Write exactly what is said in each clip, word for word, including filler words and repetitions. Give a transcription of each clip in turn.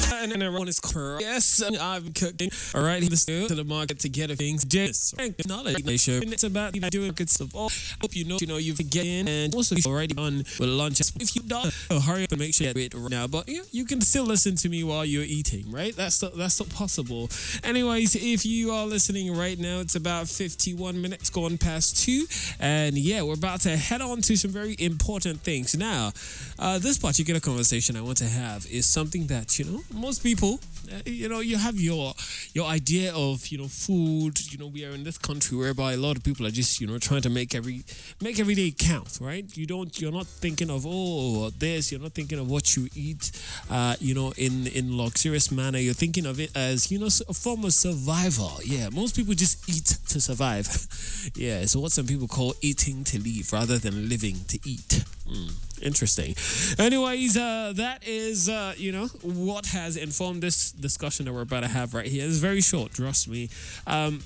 and everyone is correct. Yes, and I'm cooking. All right, let's go to the market to get things. Just knowledge show. It's about you know, doing good stuff. Oh, hope you know you know you've get in and also you've already done with lunch. If you don't, so hurry up and make sure you get it right now. But you, you can still listen to me while you're eating, right? That's not, that's not possible. Anyways, if you are listening right now, it's about fifty-one minutes gone past two, and yeah, we're about to head on to some very important things now. Uh, this particular conversation I want to have is something that you know most people, uh, you know, you have your your idea of you know food. You know, we are in this country whereby a lot of people are just you know trying to make every make every day count, right? You don't, you're not thinking of oh this. You're not thinking of what you eat, uh, you know, in in luxurious manner. You're thinking of it as you know a form of survival. Yeah, most people just eat to survive. Yeah, so what some people call eating to live rather than living to eat. Mm, interesting. Anyways, uh, that is, uh, you know, what has informed this discussion that we're about to have right here. It's very short, trust me. Um,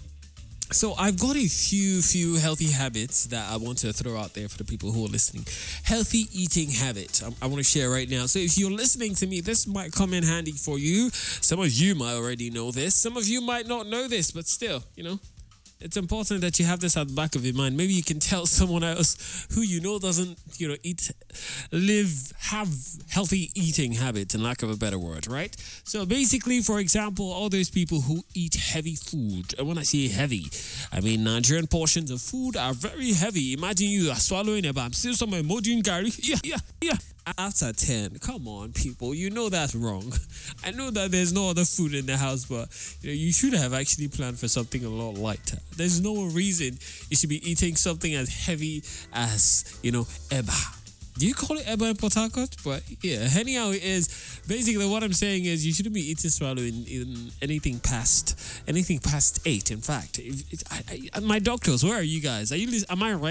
so I've got a few, few healthy habits that I want to throw out there for the people who are listening. Healthy eating habits I, I want to share right now. So if you're listening to me, this might come in handy for you. Some of you might already know this. Some of you might not know this, but still, you know, it's important that you have this at the back of your mind. Maybe you can tell someone else who you know doesn't, you know, eat, live, have healthy eating habits, in lack of a better word, right? So basically, for example, all those people who eat heavy food. And when I say heavy, I mean Nigerian portions of food are very heavy. Imagine you are swallowing a bam, still some emoji Gary. Yeah, yeah, yeah. After ten, come on, people. You know that's wrong. I know that there's no other food in the house, but you know you should have actually planned for something a lot lighter. There's no reason you should be eating something as heavy as you know eba. Do you call it eba in Port Harcourt? But yeah, anyhow it is. Basically, what I'm saying is you shouldn't be eating swallowing in anything past anything past eight. In fact, if, it, I, I, my doctors, where are you guys? Are you? Am I right?